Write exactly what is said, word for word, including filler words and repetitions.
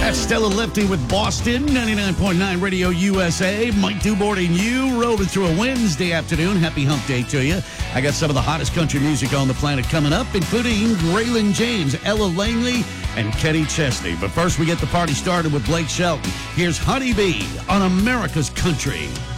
That's Stella Lefty with Boston, ninety-nine point nine Radio U S A. Mike Dubort and you rolling through a Wednesday afternoon. Happy hump day to you. I got some of the hottest country music on the planet coming up, including Raylan James, Ella Langley, and Kenny Chesney. But first, we get the party started with Blake Shelton. Here's Honey Bee on America's Country.